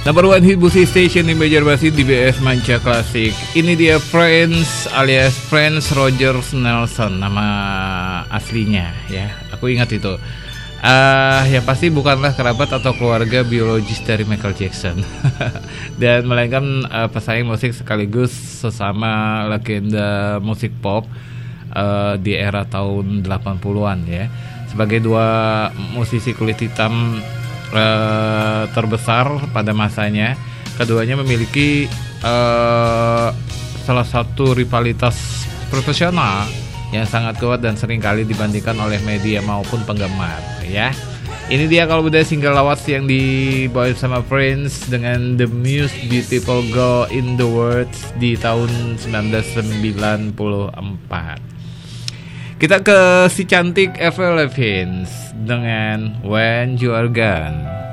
Number one hit musik station di Banjarmasin di BS Manca Klasik. Ini dia Prince alias Prince Rogers Nelson, nama aslinya ya. Aku ingat itu. Yang pasti bukanlah kerabat atau keluarga biologis dari Michael Jackson dan melainkan pesaing musik sekaligus sesama legenda musik pop di era tahun 80-an ya. Sebagai dua musisi kulit hitam terbesar pada masanya, keduanya memiliki salah satu rivalitas profesional yang sangat kuat dan seringkali dibandingkan oleh media maupun penggemar ya. Ini dia kalau udah single lawas yang dibawain sama Prince dengan The Most Beautiful Girl in the World di tahun 1994. Kita ke si cantik Avril Lavigne dengan When You Are Gone.